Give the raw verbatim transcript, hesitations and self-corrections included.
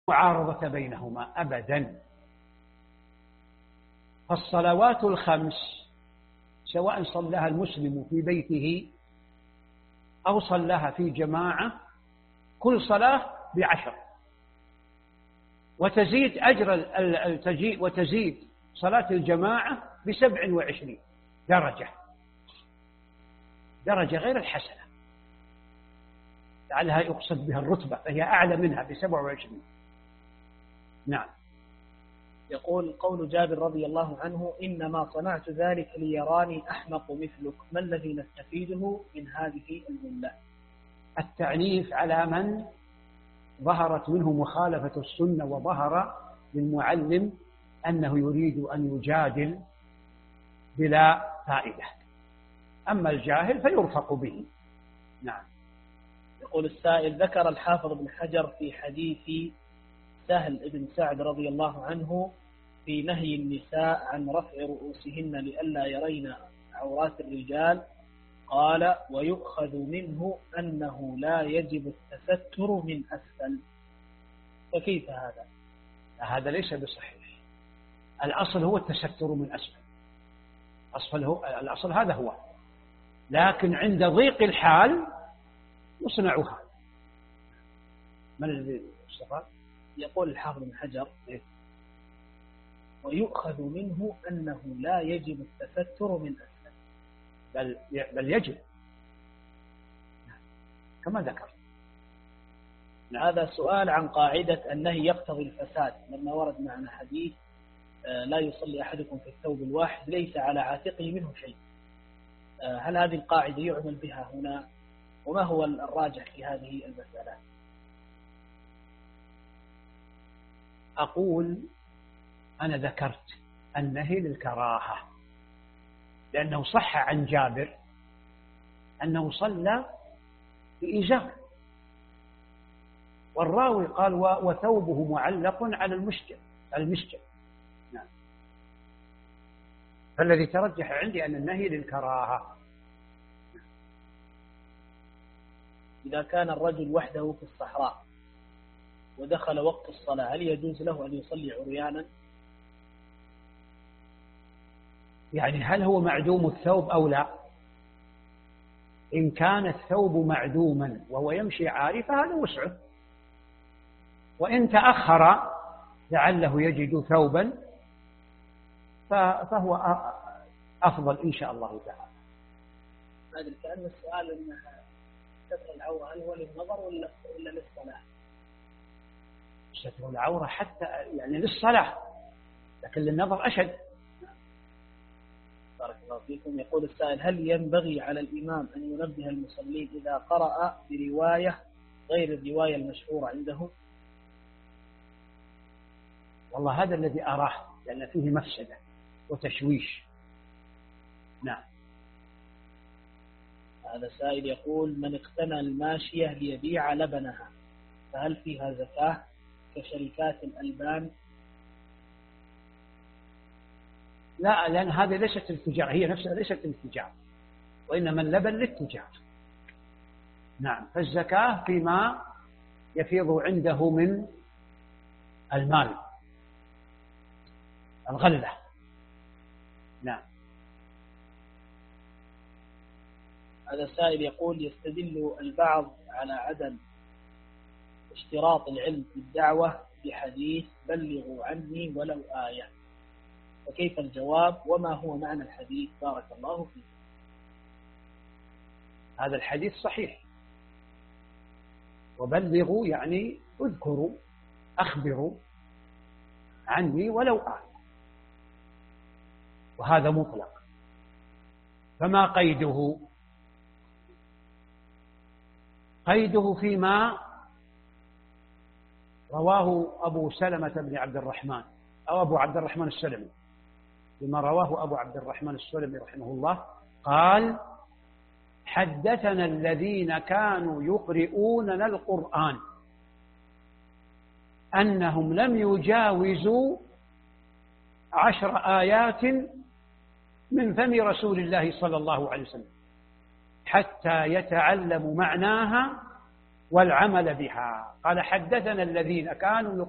معارضة بينهما أبدا. فالصلوات الخمس سواء صلاها المسلم في بيته أو صلاها في جماعة كل صلاة بعشر، وتزيد أجر التجيء وتزيد صلاة الجماعة بسبع وعشرين درجة، درجة غير الحسنة لعلها يقصد بها الرتبة، فهي أعلى منها بسبع وعشرين. نعم. يقول قول جابر رضي الله عنه: إنما صنعت ذلك ليراني أحمق مثلك، ما الذي نستفيده من هذه الجملة؟ التعنيف على من ظهرت منه مخالفة السنة وظهر للمعلم أنه يريد أن يجادل بلا فائدة، أما الجاهل فيرفق به. نعم. يقول السائل: ذكر الحافظ بن حجر في حديث سهل بن سعد رضي الله عنه في نهي النساء عن رفع رؤوسهن لئلا يرين عورات الرجال، قال: ويؤخذ منه أنه لا يجب التستر من أسفل. فكيف هذا؟ هذا ليس بصحيح. الأصل هو التستر من أسفل، أصل هو الأصل هذا هو، لكن عند ضيق الحال يصنع هذا. من الذي استفاد؟ يقول الحافظ بن حجر: ويؤخذ منه أنه لا يجب التستر من أسفل، بل بل يجب كما ذكر. هذا سؤال عن قاعدة النهي يقتضي الفساد، لما ورد معنا حديث لا يصلي أحدكم في الثوب الواحد ليس على عاتقه منه شيء. هل هذه القاعدة يعمل بها هنا؟ وما هو الراجح في هذه المسألة؟ أقول أنا ذكرت النهي للكراهة، لأنه صح عن جابر أنه صلى بإزار، والراوي قال: وثوبه معلق على المشجب المشجب. نعم. فالذي ترجح عندي أن النهي للكراهة. إذا كان الرجل وحده في الصحراء ودخل وقت الصلاة، هل يجوز له أن يصلي عريانا؟ يعني هل هو معدوم الثوب أو لا؟ إن كان الثوب معدوما وهو يمشي عاري فهذا وسعه، وإن تأخر لعله يجد ثوبا فهو أفضل إن شاء الله تعالى. هذا كأن السؤال أن ستر العورة هل هو للنظر ولا ولا للصلاة؟ ستر العورة حتى يعني للصلاة، لكن للنظر أشد. بارك الله فيكم. يقول السائل: هل ينبغي على الإمام أن ينبه المصلين إذا قرأ برواية غير الرواية المشهورة عندهم؟ والله هذا الذي أراه، لأن فيه مفسدة وتشويش. نعم. هذا سائل يقول: من اقتنى الماشية ليبيع لبنها فهل فيها زكاة كشركات الألبان؟ لا، لأن هذه ليست التجارة، هي نفسها ليست التجارة، وإنما اللبن للتجارة. نعم. فالزكاة فيما يفيض عنده من المال، الغلة. نعم. هذا سائل يقول: يستدل البعض على عدم اشتراط العلم في الدعوة بحديث بلغوا عني ولو آية، فكيف الجواب وما هو معنى الحديث؟ بارك الله فيك. هذا الحديث صحيح، وبلغوا يعني اذكروا أخبروا عني ولو آية، وهذا مطلق. فما قيده؟ قيده فيما رواه أبو سلمة بن عبد الرحمن أو أبو عبد الرحمن السلمي، فيما رواه أبو عبد الرحمن السلمي رحمه الله قال: حدثنا الذين كانوا يقرؤوننا القرآن أنهم لم يجاوزوا عشر آيات من فم رسول الله صلى الله عليه وسلم حتى يتعلموا معناها والعمل بها. قال: حدثنا الذين كانوا